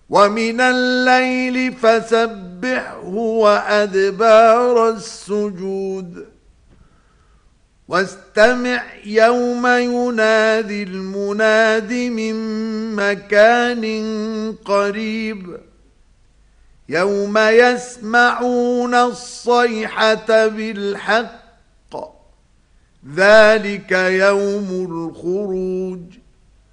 ومن الليل فسبحه وأدبار السجود واستمع يوم ينادي المناد من مكان قريب يوم يسمعون الصيحة بالحق ذلك يوم الخروج